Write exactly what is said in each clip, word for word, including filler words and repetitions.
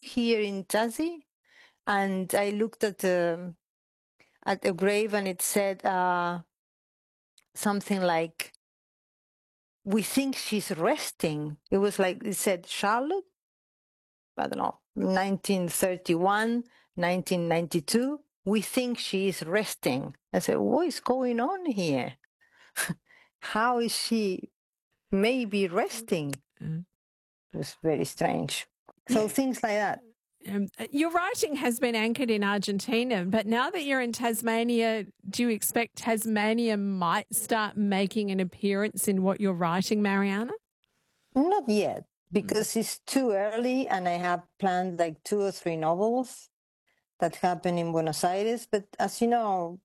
here in Tassie, and I looked at the at a grave, and it said uh, something like, "We think she's resting." It was like it said Charlotte. I don't know, nineteen thirty-one, nineteen ninety-two. We think she is resting. I said, what is going on here? How is she maybe resting? Mm. It was very strange. So things like that. Um, your writing has been anchored in Argentina, but now that you're in Tasmania, do you expect Tasmania might start making an appearance in what you're writing, Mariana? Not yet, because it's too early, and I have planned like two or three novels that happen in Buenos Aires. But as you know,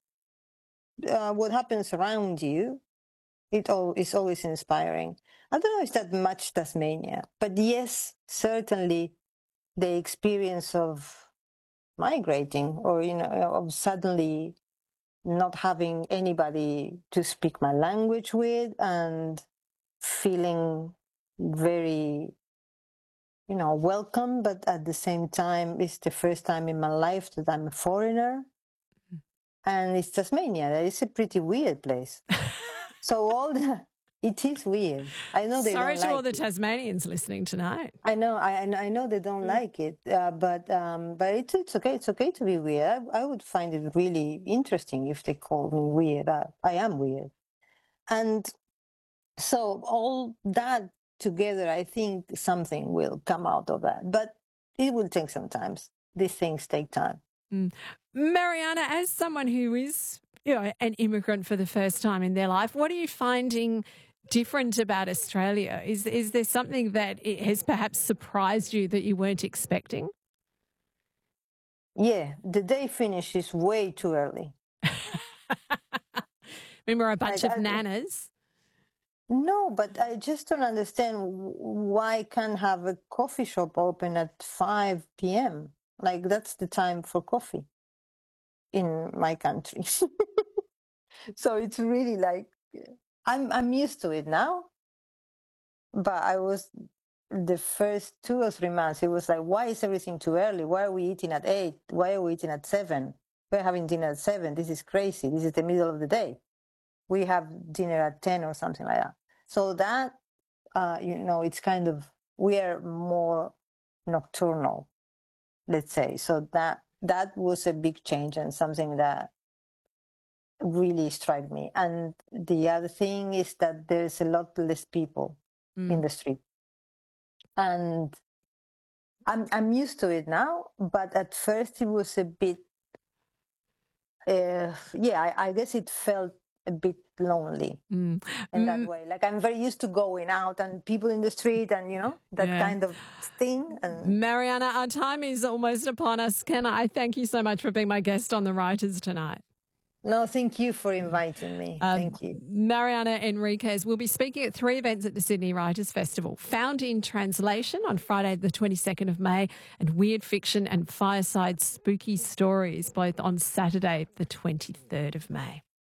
uh, what happens around you, it all is always inspiring. I don't know if that much Tasmania, but yes, certainly the experience of migrating, or you know, of suddenly not having anybody to speak my language with, and feeling very, you know, welcome, but at the same time, it's the first time in my life that I'm a foreigner. And it's Tasmania. It's a pretty weird place. So all the, it is weird. I know they Sorry don't to like all the it. Tasmanians listening tonight. I know, I, I know they don't like it, uh, but um, but it's, it's okay. It's okay to be weird. I, I would find it really interesting if they called me weird. I, I am weird, and so all that together, I think something will come out of that. But it will take some time. These things take time. Mm. Mariana, as someone who is, you know, an immigrant for the first time in their life, what are you finding different about Australia? Is is there something that it has perhaps surprised you that you weren't expecting? Yeah, the day finish is way too early. Remember a bunch Like, of I- nanas? No, but I just don't understand why I can't have a coffee shop open at five p.m. Like, that's the time for coffee in my country. So it's really like, I'm I'm used to it now. But I was, the first two or three months, it was like, why is everything too early? Why are we eating at eight? Why are we eating at seven? We're having dinner at seven. This is crazy. This is the middle of the day. We have dinner at ten or something like that. So that, uh, you know, it's kind of, we are more nocturnal, let's say. So that that was a big change, and something that really struck me. And the other thing is that there's a lot less people Mm. in the street. And I'm I'm used to it now, but at first it was a bit, uh, yeah, I, I guess it felt a bit lonely Mm. in that Mm. way. Like, I'm very used to going out and people in the street, and you know, that Yeah. kind of thing. And Mariana, our time is almost upon us. Can I thank you so much for being my guest on The Writers tonight? no, thank you for inviting me. Um, Thank you. Mariana Enriquez will be speaking at three events at the Sydney Writers' Festival. Found in Translation on Friday the twenty-second of May, and Weird Fiction and Fireside Spooky Stories both on Saturday the twenty-third of May.